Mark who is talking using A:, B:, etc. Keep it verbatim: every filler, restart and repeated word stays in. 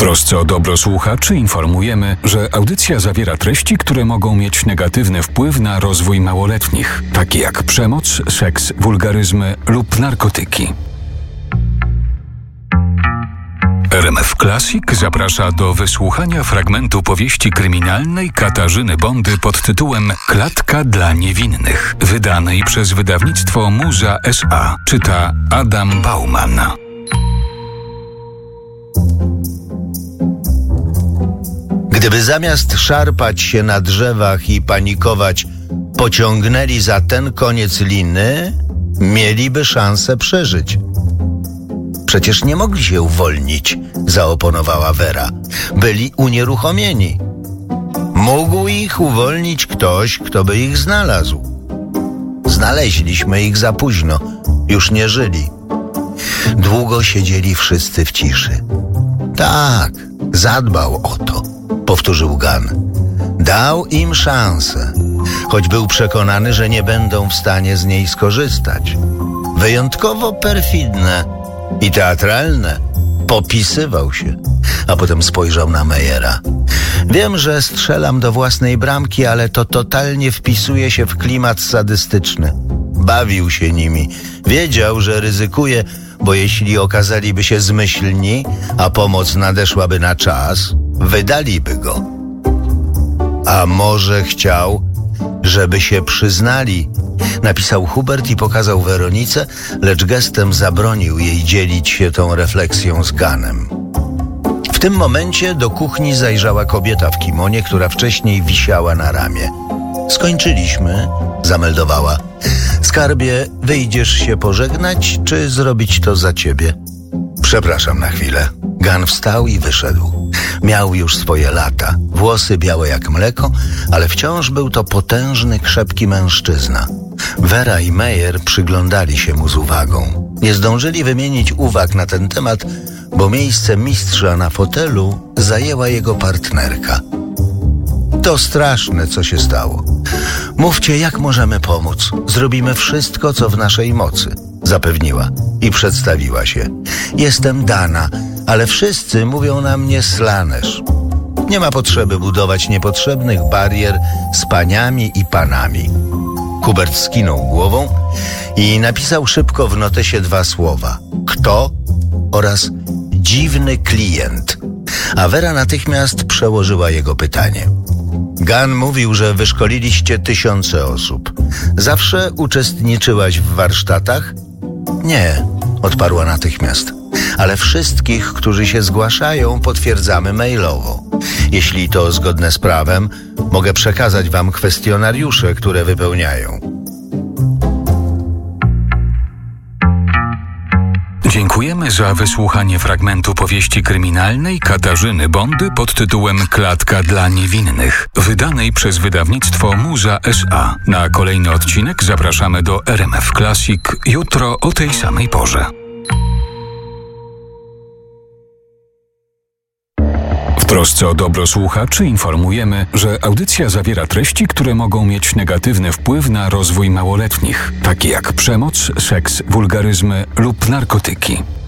A: trosce o dobro słuchaczy informujemy, że audycja zawiera treści, które mogą mieć negatywny wpływ na rozwój małoletnich, takie jak przemoc, seks, wulgaryzmy lub narkotyki. R M F Classic zaprasza do wysłuchania fragmentu powieści kryminalnej Katarzyny Bondy pod tytułem Klatka dla niewinnych, wydanej przez wydawnictwo Muza S A. Czyta Adam Bauman.
B: Gdyby zamiast szarpać się na drzewach i panikować, pociągnęli za ten koniec liny, mieliby szansę przeżyć. Przecież nie mogli się uwolnić, zaoponowała Wera. Byli unieruchomieni. Mógł ich uwolnić ktoś, kto by ich znalazł. Znaleźliśmy ich za późno, już nie żyli. Długo siedzieli wszyscy w ciszy. Tak, zadbał o to, powtórzył Gunn. Dał im szansę, choć był przekonany, że nie będą w stanie z niej skorzystać. Wyjątkowo perfidne i teatralne. Popisywał się, a potem spojrzał na Meyera. Wiem, że strzelam do własnej bramki, ale to totalnie wpisuje się w klimat sadystyczny. Bawił się nimi. Wiedział, że ryzykuje, bo jeśli okazaliby się zmyślni, a pomoc nadeszłaby na czas, wydaliby go. A może chciał, żeby się przyznali? Napisał Hubert i pokazał Weronice, lecz gestem zabronił jej dzielić się tą refleksją z Gunnem. W tym momencie do kuchni zajrzała kobieta w kimonie, która wcześniej wisiała na ramię. Skończyliśmy, zameldowała. Skarbie, wyjdziesz się pożegnać, czy zrobić to za ciebie? Przepraszam na chwilę. Gunn wstał i wyszedł. Miał już swoje lata, włosy białe jak mleko, ale wciąż był to potężny, krzepki mężczyzna. Wera i Meyer przyglądali się mu z uwagą. Nie zdążyli wymienić uwag na ten temat, bo miejsce mistrza na fotelu zajęła jego partnerka. To straszne, co się stało. Mówcie, jak możemy pomóc. Zrobimy wszystko, co w naszej mocy, zapewniła i przedstawiła się. Jestem Dana, ale wszyscy mówią na mnie Slanesh. Nie ma potrzeby budować niepotrzebnych barier z paniami i panami. Hubert skinął głową i napisał szybko w notesie dwa słowa. Kto oraz dziwny klient. A Wera natychmiast przełożyła jego pytanie. Gunn mówił, że wyszkoliliście tysiące osób. Zawsze uczestniczyłaś w warsztatach? Nie, odparła natychmiast. Ale wszystkich, którzy się zgłaszają, potwierdzamy mailowo. Jeśli to zgodne z prawem, mogę przekazać wam kwestionariusze, które wypełniają.
A: Dziękujemy za wysłuchanie fragmentu powieści kryminalnej Katarzyny Bondy pod tytułem Klatka dla niewinnych, wydanej przez wydawnictwo Muza S A. Na kolejny odcinek zapraszamy do R M F Classic jutro o tej samej porze. W trosce o dobro słuchaczy informujemy, że audycja zawiera treści, które mogą mieć negatywny wpływ na rozwój małoletnich, takie jak przemoc, seks, wulgaryzmy lub narkotyki.